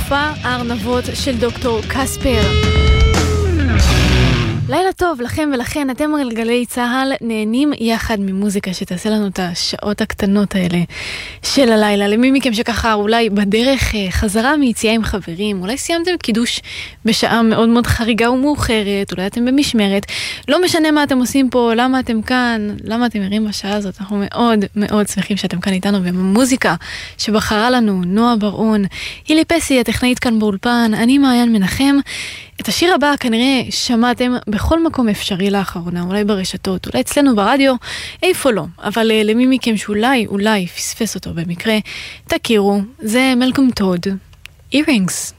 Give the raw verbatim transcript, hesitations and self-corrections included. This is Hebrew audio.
מופע הארנבות של דוקטור קספר. לילה טוב לכם ולכן, אתם על גלי צהל נהנים יחד ממוזיקה שתעשה לנו את השעות הקטנות האלה של הלילה. למי מכם שככה אולי בדרך חזרה מיציאה עם חברים, אולי סיימתם קידוש בשעה מאוד מאוד חריגה ומאוחרת, אולי אתם במשמרת, לא משנה מה אתם עושים פה, למה אתם כאן, למה אתם ערים בשעה הזאת, אנחנו מאוד מאוד שמחים שאתם כאן איתנו, ובמוזיקה שבחרה לנו נועה ברון, הילי פסי, הטכנאית כאן באולפן, אני מעיין מנחם. את השיר הבא כנראה שמעתם בכל מקום אפשרי לאחרונה, אולי ברשתות, אולי אצלנו ברדיו, איפה לא. אבל uh, למי מכם שאולי, אולי פספס אותו במקרה, תכירו, זה מלקום טוד, Earrings.